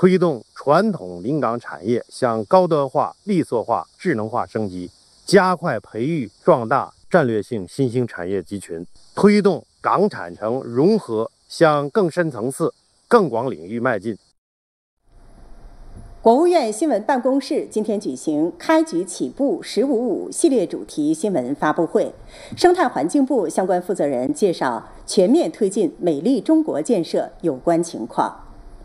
推动传统临港产业向高端化、利索化、智能化升级，加快培育壮大战略性新兴产业集群，推动港产城融合向更深层次、更广领域迈进。 国务院新闻办公室今天举行开局起步“1055”系列主题新闻发布会，生态环境部相关负责人介绍全面推进美丽中国建设有关情况。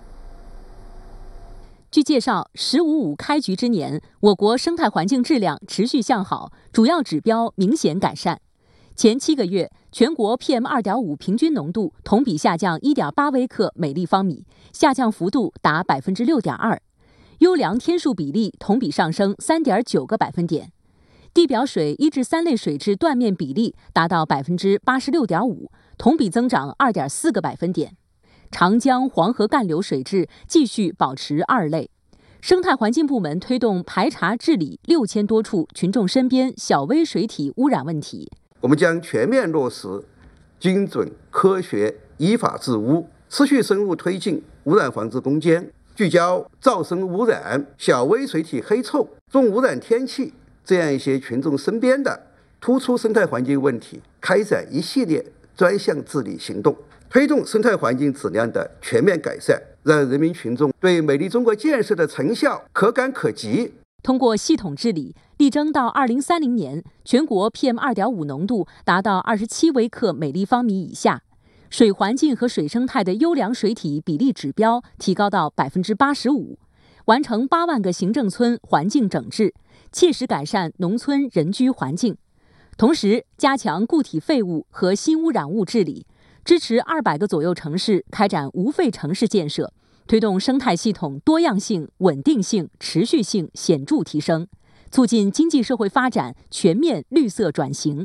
据介绍，“1055”开局之年，我国生态环境质量持续向好，主要指标明显改善。前7个月，全国 PM2.5 平均浓度同比下降 1.8 微克每立方米，下降幅度达 6.2%。优良天数比例同比上升 3.9个百分点，地表水1至3类水质断面比例达到 86.5%， 同比增长 2.4个百分点。长江、黄河干流水质继续保持2类。生态环境部门推动排查治理6000多处群众身边小微水体污染问题。 我们将全面落实精准、科学、依法治污，持续深入推进污染防治攻坚，聚焦噪声污染、小微水体黑臭、重污染天气这样一些群众身边的突出生态环境问题，开展一系列专项治理行动，推动生态环境质量的全面改善，让人民群众对美丽中国建设的成效可感可及。 通过系统治理，力争到2030年，全国 PM2.5 浓度达到27微克每立方米以下，水环境和水生态的优良水体比例指标提高到 85%， 完成8万个行政村环境整治，切实改善农村人居环境。同时，加强固体废物和新污染物治理，支持200个左右城市开展无废城市建设，推动生态系统多样性、稳定性、持续性显著提升，促进经济社会发展全面绿色转型。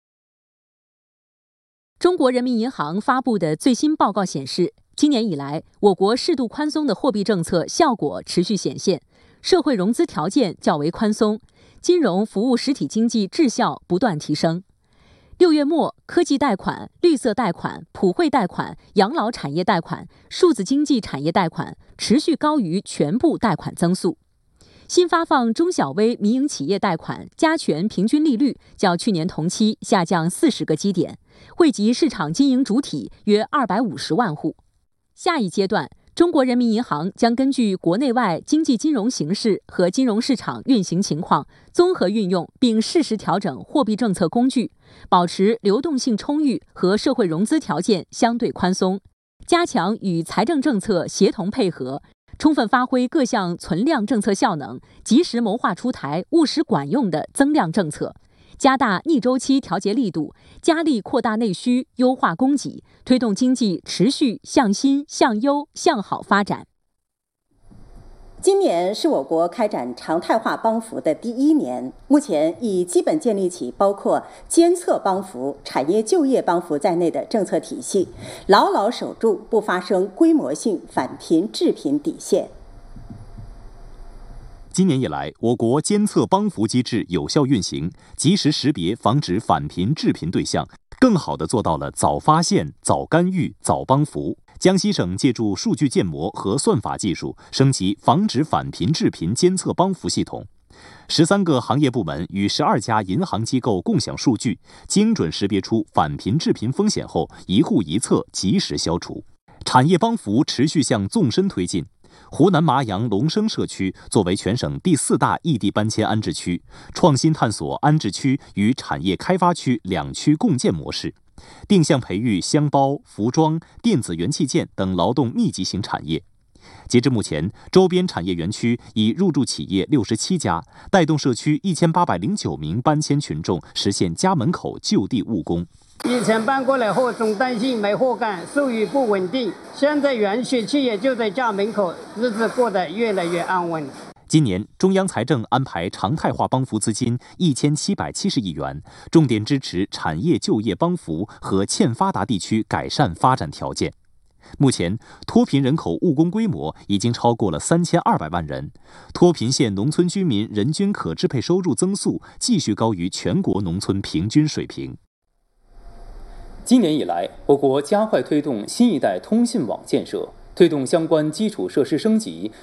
中国人民银行发布的最新报告显示，今年以来，我国适度宽松的货币政策效果持续显现，社会融资条件较为宽松，金融服务实体经济质效不断提升。6月末，科技贷款、绿色贷款、普惠贷款、养老产业贷款、数字经济产业贷款持续高于全部贷款增速。新发放中小微民营企业贷款加权平均利率较去年同期下降40个基点，惠及市场经营主体约250万户。下一阶段，中国人民银行将根据国内外经济金融形势和金融市场运行情况，综合运用并适时调整货币政策工具，保持流动性充裕和社会融资条件相对宽松，加强与财政政策协同配合，充分发挥各项存量政策效能，及时谋划出台务实管用的增量政策，加大逆周期调节力度，加力扩大内需，优化供给，推动经济持续向新、向优、向好发展。 今年是我国开展常态化帮扶的第1年，目前已基本建立起包括监测帮扶、产业就业帮扶在内的政策体系，牢牢守住不发生规模性返贫致贫底线。 今年以来，我国监测帮扶机制有效运行，及时识别防止返贫致贫对象，更好地做到了早发现、早干预、早帮扶。江西省借助数据建模和算法技术，升级防止返贫致贫监测帮扶系统。13个行业部门与12家银行机构共享数据，精准识别出返贫致贫风险后，一户一策及时消除。产业帮扶持续向纵深推进。湖南麻阳龙生社区作为全省第4大异地搬迁安置区，创新探索安置区与产业开发区2区共建模式，定向培育箱包、服装、电子元器件等劳动密集型产业。截至目前，周边产业园区已入驻企业67家，带动社区1809名搬迁群众实现家门口就地务工。 以前搬过来后总担心没活干，收入不稳定，现在园区企业就在家门口，日子过得越来越安稳。 今年，中央财政安排常态化帮扶资金1770亿元，重点支持产业就业帮扶和欠发达地区改善发展条件。目前，脱贫人口务工规模已经超过了3200万人，脱贫县农村居民人均可支配收入增速继续高于全国农村平均水平。 今年以来，我国加快推动新一代通信网建设，推动相关基础设施升级，